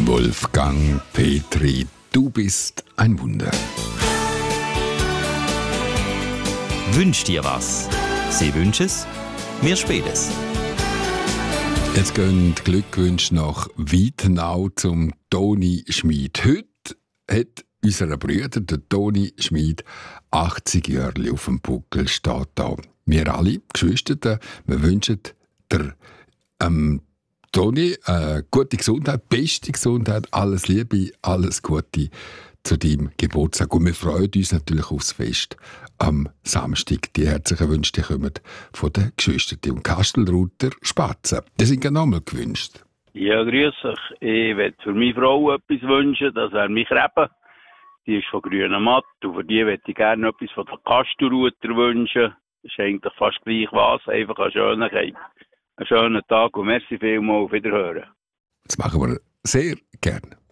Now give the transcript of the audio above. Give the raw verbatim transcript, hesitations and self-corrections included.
Wolfgang Petri, du bist ein Wunder. Wünsch dir was. Sie wünschen es, wir spielen es. Jetzt gehen die Glückwünsche nach Wiedenau zum Toni Schmid. Heute hat unser Bruder, der Toni Schmid, achtzig Jahre auf dem Buckel, steht da. Wir alle, Geschwister, wir wünschen der ähm, Toni äh, gute Gesundheit, beste Gesundheit, alles Liebe, alles Gute zu deinem Geburtstag. Und wir freuen uns natürlich aufs Fest am Samstag. Die herzlichen Wünsche die kommen von den Geschwistern und Kastelruther Spatzen. Die sind genau mal gewünscht. Ja, grüß euch. Ich möchte für meine Frau etwas wünschen, das wäre mich Reben. Die ist von Grüner Matt und für die möchte ich gerne etwas von den Kastelruther wünschen. Das ist eigentlich fast gleich was, einfach eine Schönheit. Einen schönen Tag und merci vielmals, auf Wiederhören. Das machen wir sehr gerne.